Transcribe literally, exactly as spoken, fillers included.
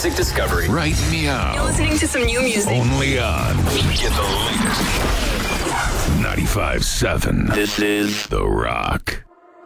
music discovery. Right meow. You're listening to some new music. Only on Get the latest. ninety-five point seven. This is The Rock.